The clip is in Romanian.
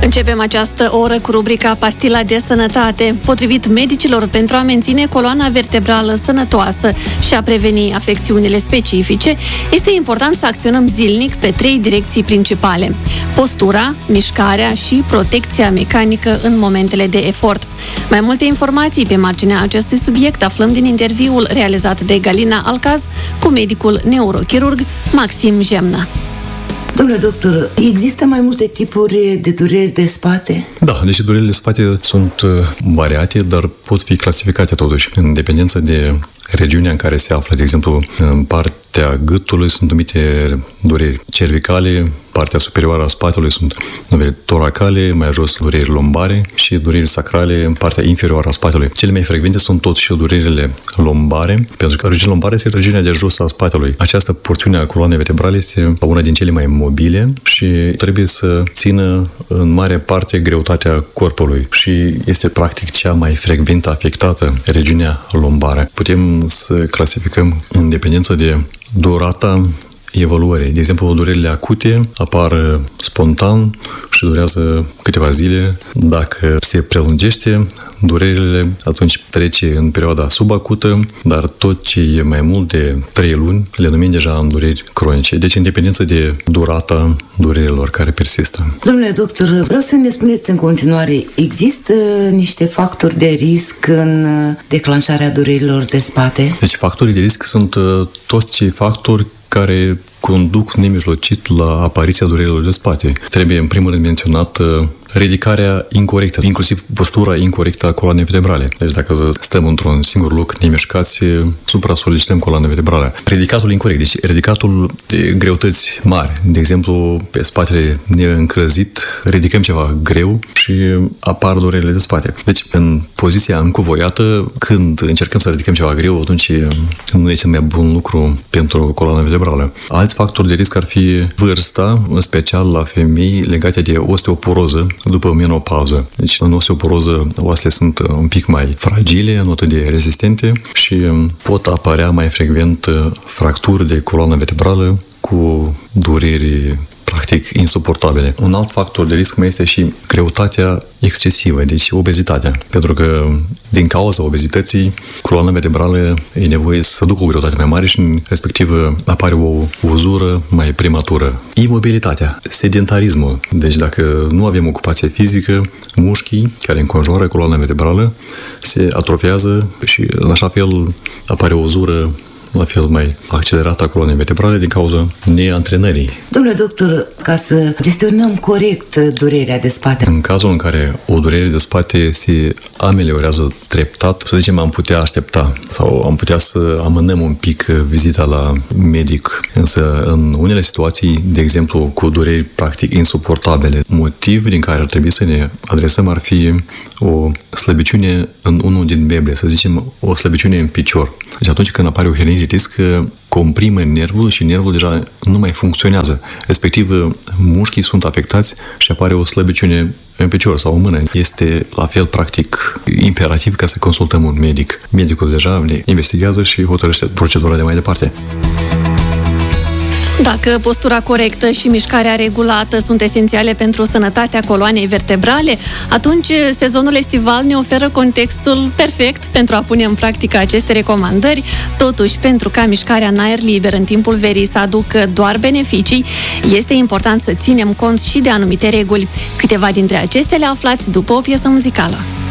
Începem această oră cu rubrica Pastila de Sănătate. Potrivit medicilor, pentru a menține coloana vertebrală sănătoasă și a preveni afecțiunile specifice, este important să acționăm zilnic pe 3 direcții principale: postura, mișcarea și protecția mecanică în momentele de efort. Mai multe informații pe marginea acestui subiect aflăm din interviul realizat de Galina Alcaz cu medicul neurochirurg Maxim Jemna. Domnule doctor, există mai multe tipuri de dureri de spate? Da, deci durerile de spate sunt variate, dar pot fi clasificate totuși în dependență de regiunea în care se află. De exemplu, în partea gâtului sunt numite dureri cervicale, partea superioară a spatelui sunt dureri toracale, mai jos dureri lombare și dureri sacrale în partea inferioară a spatelui. Cele mai frecvente sunt totuși durerile lombare, pentru că regiunea lombară este regiunea de jos a spatelui. Această porțiune a coloanei vertebrale este una din cele mai mobile și trebuie să țină în mare parte greutatea corpului și este practic cea mai frecvent afectată, regiunea lombară. Putem să clasificăm în dependență de durata evoluării. De exemplu, durerile acute apar spontan și durează câteva zile. Dacă se prelungește durerile, atunci trece în perioada subacută, dar tot ce e mai mult de 3 luni le numim deja în dureri cronice. Deci, în dependență de durata durerilor care persistă. Domnule doctor, vreau să ne spuneți în continuare, există niște factori de risc în declanșarea durerilor de spate? Deci, factorii de risc sunt toți cei factori care conduc nemijlocit la apariția durerilor de spate. Trebuie, în primul rând, menționat ridicarea incorectă, inclusiv postura incorectă a coloanei vertebrale. Deci dacă stăm într-un singur loc nemișcați, supra-solicităm coloana vertebrală. Ridicatul incorect, deci ridicatul de greutăți mari. De exemplu, pe spatele neîncălzit, ridicăm ceva greu și apar durerile de spate. Deci, în poziția încuvoiată, când încercăm să ridicăm ceva greu, atunci nu e cel mai bun lucru pentru coloana vertebrală. Alți factori de risc ar fi vârsta, în special la femei legate de osteoporoză după menopauză. Deci, în osteoporoză, oasele sunt un pic mai fragile, nu atât de rezistente și pot apărea mai frecvent fracturi de coloană vertebrală cu dureri practic insuportabile. Un alt factor de risc mai este și greutatea excesivă, deci obezitatea. Pentru că din cauza obezității, coloana vertebrală e nevoie să ducă o greutate mai mare și respectiv apare o uzură mai prematură. Imobilitatea, sedentarismul. Deci dacă nu avem ocupație fizică, mușchii care înconjoară coloana vertebrală se atrofiază și în așa fel apare o uzură la fel mai accelerată a coloanei vertebrale din cauza neantrenării. Domnule doctor, ca să gestionăm corect durerea de spate. În cazul în care o durere de spate se ameliorează treptat, să zicem, am putea aștepta sau am putea să amânăm un pic vizita la medic. Însă, în unele situații, de exemplu, cu dureri practic insuportabile, motiv din care ar trebui să ne adresăm ar fi o slăbiciune în unul din membre, să zicem, o slăbiciune în picior. Deci atunci când apare o hernie de disc, comprimă nervul și nervul deja nu mai funcționează. Respectiv, mușchii sunt afectați și apare o slăbiciune în picior sau în mână. Este la fel, practic, imperativ ca să consultăm un medic. Medicul deja ne investigează și hotărăște procedura de mai departe. Dacă postura corectă și mișcarea regulată sunt esențiale pentru sănătatea coloanei vertebrale, atunci sezonul estival ne oferă contextul perfect pentru a pune în practică aceste recomandări. Totuși, pentru ca mișcarea în aer liber în timpul verii să aducă doar beneficii, este important să ținem cont și de anumite reguli. Câteva dintre acestea le aflați după o piesă muzicală.